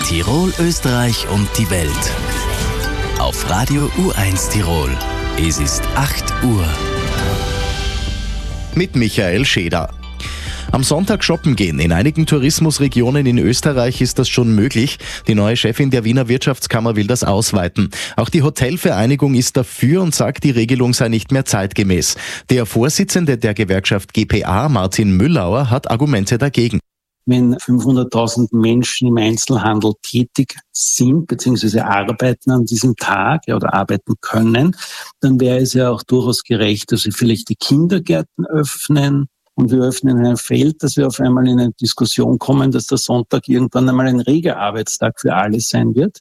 Tirol, Österreich und die Welt. Auf Radio U1 Tirol. Es ist 8 Uhr. Mit Michael Scheder. Am Sonntag shoppen gehen. In einigen Tourismusregionen in Österreich ist das schon möglich. Die neue Chefin der Wiener Wirtschaftskammer will das ausweiten. Auch die Hotelvereinigung ist dafür und sagt, die Regelung sei nicht mehr zeitgemäß. Der Vorsitzende der Gewerkschaft GPA, Martin Müllauer, hat Argumente dagegen. Wenn 500.000 Menschen im Einzelhandel tätig sind bzw. arbeiten an diesem Tag oder arbeiten können, dann wäre es ja auch durchaus gerecht, dass wir vielleicht die Kindergärten öffnen und wir öffnen ein Feld, dass wir auf einmal in eine Diskussion kommen, dass der Sonntag irgendwann einmal ein reger Arbeitstag für alle sein wird.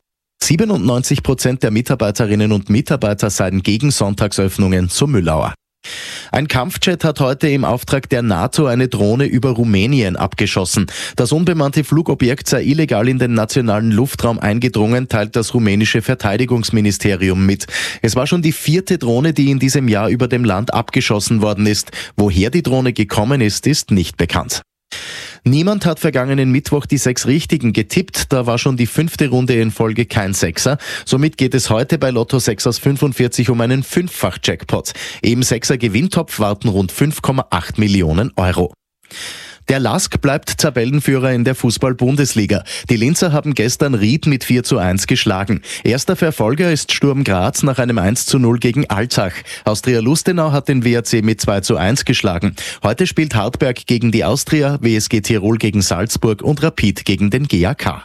97% der Mitarbeiterinnen und Mitarbeiter seien gegen Sonntagsöffnungen, so Müllauer. Ein Kampfjet hat heute im Auftrag der NATO eine Drohne über Rumänien abgeschossen. Das unbemannte Flugobjekt sei illegal in den nationalen Luftraum eingedrungen, teilt das rumänische Verteidigungsministerium mit. Es war schon die 4. Drohne, die in diesem Jahr über dem Land abgeschossen worden ist. Woher die Drohne gekommen ist, ist nicht bekannt. Niemand hat vergangenen Mittwoch die 6 Richtigen getippt. Da war schon die 5. Runde in Folge kein Sechser. Somit geht es heute bei Lotto 6 aus 45 um einen 5-fach-Jackpot. Im 6er Gewinntopf warten rund 5,8 Millionen Euro. Der LASK bleibt Tabellenführer in der Fußball-Bundesliga. Die Linzer haben gestern Ried mit 4:1 geschlagen. Erster Verfolger ist Sturm Graz nach einem 1:0 gegen Altach. Austria Lustenau hat den WAC mit 2:1 geschlagen. Heute spielt Hartberg gegen die Austria, WSG Tirol gegen Salzburg und Rapid gegen den GAK.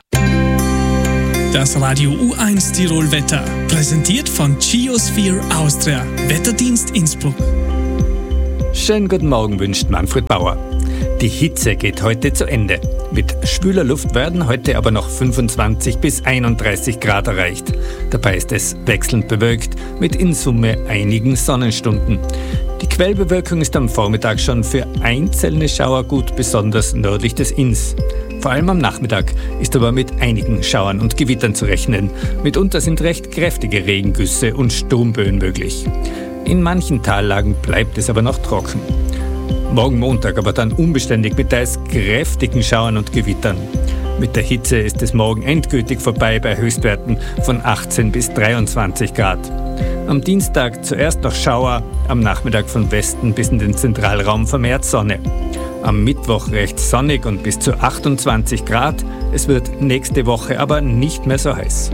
Das Radio U1 Tirol Wetter, präsentiert von Geosphere Austria, Wetterdienst Innsbruck. Schönen guten Morgen wünscht Manfred Bauer. Die Hitze geht heute zu Ende. Mit schwüler Luft werden heute aber noch 25 bis 31 Grad erreicht. Dabei ist es wechselnd bewölkt mit in Summe einigen Sonnenstunden. Die Quellbewölkung ist am Vormittag schon für einzelne Schauer gut, besonders nördlich des Inns. Vor allem am Nachmittag ist aber mit einigen Schauern und Gewittern zu rechnen. Mitunter sind recht kräftige Regengüsse und Sturmböen möglich. In manchen Tallagen bleibt es aber noch trocken. Morgen Montag aber dann unbeständig mit teils kräftigen Schauern und Gewittern. Mit der Hitze ist es morgen endgültig vorbei bei Höchstwerten von 18 bis 23 Grad. Am Dienstag zuerst noch Schauer, am Nachmittag von Westen bis in den Zentralraum vermehrt Sonne. Am Mittwoch recht sonnig und bis zu 28 Grad. Es wird nächste Woche aber nicht mehr so heiß.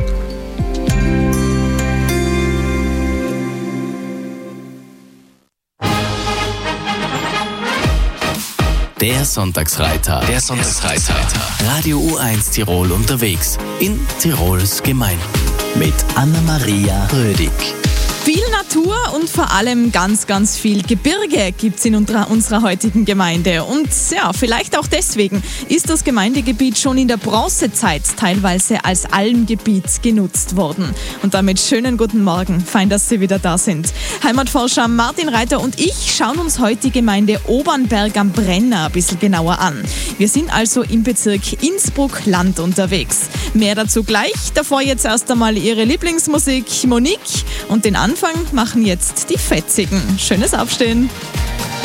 Der Sonntagsreiter. Radio U1 Tirol unterwegs in Tirols Gemeinden. Mit Anna-Maria Rödig. Viel Natur und vor allem ganz, ganz viel Gebirge gibt's in unserer heutigen Gemeinde. Und ja, vielleicht auch deswegen ist das Gemeindegebiet schon in der Bronzezeit teilweise als Almgebiet genutzt worden. Und damit schönen guten Morgen. Fein, dass Sie wieder da sind. Heimatforscher Martin Reiter und ich schauen uns heute die Gemeinde Obernberg am Brenner ein bisschen genauer an. Wir sind also im Bezirk Innsbruck-Land unterwegs. Mehr dazu gleich. Davor jetzt erst einmal Ihre Lieblingsmusik Monique und den Anfang machen jetzt die Fetzigen. Schönes Aufstehen.